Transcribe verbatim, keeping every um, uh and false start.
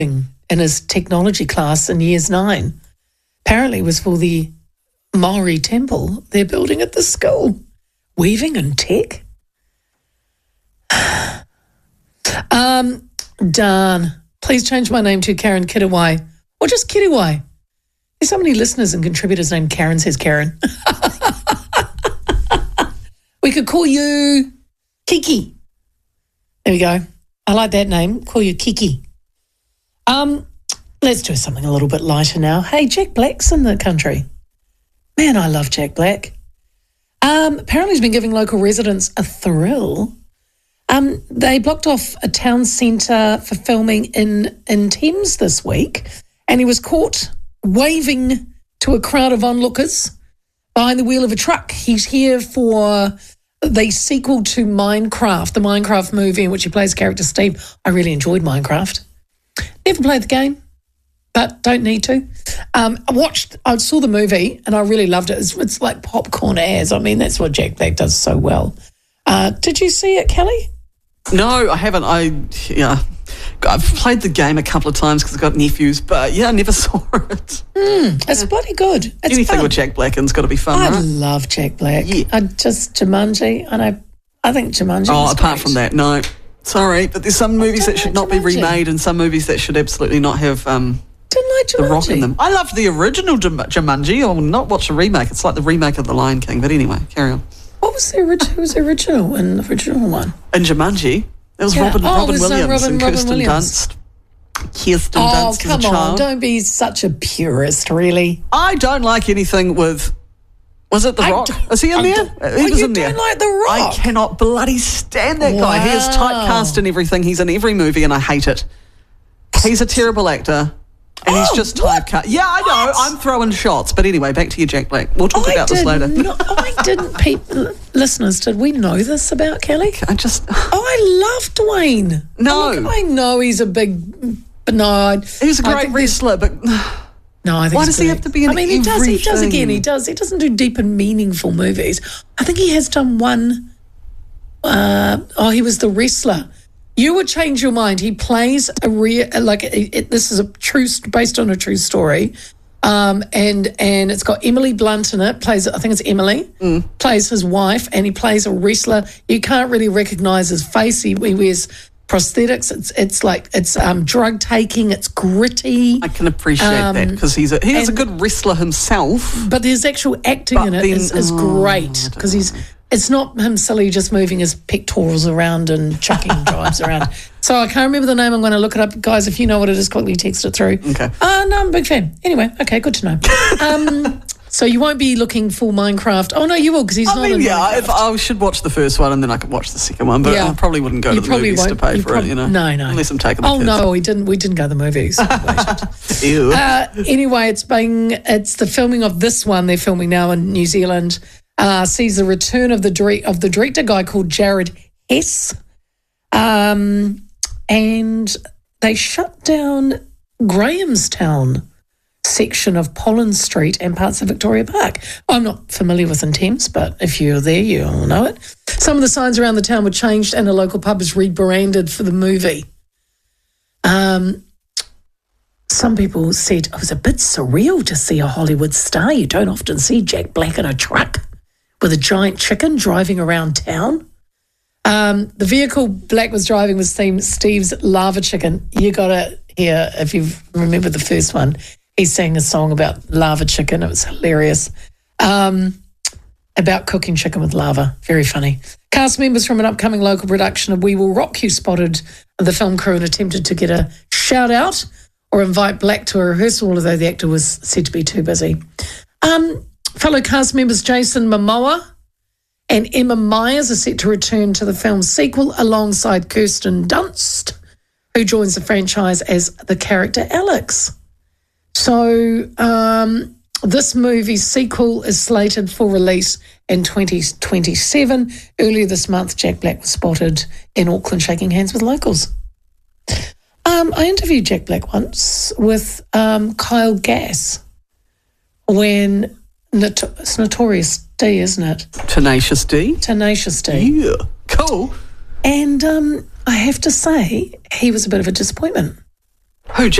in his technology class in years nine. Apparently it was for the Maori temple they're building at the school. Weaving and tech? um, darn. Please change my name to Karen Kiriwai, or just Kiriwai. There's so many listeners and contributors named Karen, says Karen. We could call you Kiki. There we go. I like that name. Call you Kiki. Um, let's do something a little bit lighter now. Hey, Jack Black's in the country. Man, I love Jack Black. Um, apparently he's been giving local residents a thrill. Um, they blocked off a town centre for filming in, in Thames this week, and he was caught waving to a crowd of onlookers behind the wheel of a truck. He's here for the sequel to Minecraft, the Minecraft movie in which he plays the character Steve. I really enjoyed Minecraft. Never played the game, but don't need to. Um, I watched, I saw the movie and I really loved it. It's, it's like popcorn as. I mean, that's what Jack Black does so well. Uh, did you see it, Kelly? No, I haven't. I, yeah, I've played the game a couple of times because I've got nephews, but yeah, I never saw it. Mm, it's bloody good. It's Anything fun. with Jack Black in's got to be fun, I right? love Jack Black. Yeah. I just, Jumanji, and I, I think Jumanji Oh, was apart great. from that, no. Sorry, but there's some movies don't that should like not be Jumanji. remade and some movies that should absolutely not have um, Didn't like The Jumanji. Rock in them. I loved the original Jum- Jumanji. I will not watch a remake. It's like the remake of The Lion King. But anyway, carry on. What was the original? Who was the original and the original one? In Jumanji, it was Yeah. Robin, Oh, it Robin was, uh, Williams Robin- and Robin Kirsten Williams. Dunst. Kirsten Oh, Dunst come as a on. child. Don't be such a purist, really. I don't like anything with... Was it The I Rock? don't- Is he in I there? don't- He oh, was you in there. don't like The I Rock? cannot bloody stand that guy. He is Wow. typecast in everything. He's in every movie and I hate it. He's a terrible actor. And he's Oh, just what? typecast. Yeah, I know. What? I'm throwing shots. But anyway, back to you, Jack Black. We'll talk I about this did later. Not, I didn't, people, listeners, did we know this about Kelly? I just... Oh, I love Dwayne. No. Oh, look, I know he's a big, but no. I, He's a I great think there's- wrestler, but... No, I think Why he's does he great. have to be in I mean, he does. He does again. He everything? does. He doesn't do deep and meaningful movies. I think he has done one. Uh, oh, he was the wrestler. You would change your mind. He plays a real like it, it, this is a true based on a true story, um, and and it's got Emily Blunt in it. Plays I think it's Emily Mm. plays his wife, and he plays a wrestler. You can't really recognize his face. He, he wears prosthetics. It's it's like it's um, drug taking. It's gritty. I can appreciate that because he's a, he is a and- good wrestler himself. But there's actual acting But in it then- is, is oh, great I don't because he's it's not him silly just moving his pectorals around and chucking drives around. So I can't remember the name. I'm going to look it up, guys. If you know what it is, quickly text it through. Okay. Uh, no, I'm a big fan. Anyway, okay, good to know. Um, so you won't be looking for Minecraft. Oh no, you will because he's I not mean, in yeah, Minecraft. if I should watch the first one and then I could watch the second one, but Yeah. I probably wouldn't go You to the probably movies to won't- pay you for prob- it, you know. No, no. Unless I'm taking the Oh kids. no, we didn't. We didn't go to the movies. Waited. Ew. Uh, anyway, it's being it's the filming of this one. They're filming now in New Zealand. Uh, sees the return of the direct, of the director guy called Jared Hess, um, and they shut down Grahamstown section of Pollen Street and parts of Victoria Park. I'm not familiar with in Thames, but if you're there, you'll know it. Some of the signs around the town were changed, and a local pub is rebranded for the movie. Um. Some people said it was a bit surreal to see a Hollywood star. You don't often see Jack Black in a truck with a giant chicken driving around town. Um, the vehicle Black was driving was themed Steve's Lava Chicken. You got to hear, if you remember the first one, he sang a song about lava chicken. It was hilarious. Um, about cooking chicken with lava. Very funny. Cast members from an upcoming local production of We Will Rock You spotted the film crew and attempted to get a shout out or invite Black to a rehearsal, although the actor was said to be too busy. Um, fellow cast members Jason Momoa and Emma Myers are set to return to the film's sequel alongside Kirsten Dunst, who joins the franchise as the character Alex. So um, this movie's sequel is slated for release in twenty twenty-seven. Earlier this month, Jack Black was spotted in Auckland shaking hands with locals. Um, I interviewed Jack Black once with um, Kyle Gass when Not- it's Notorious D, isn't it? Tenacious D. Tenacious D. Yeah. Cool. And um, I have to say, he was a bit of a disappointment. Who,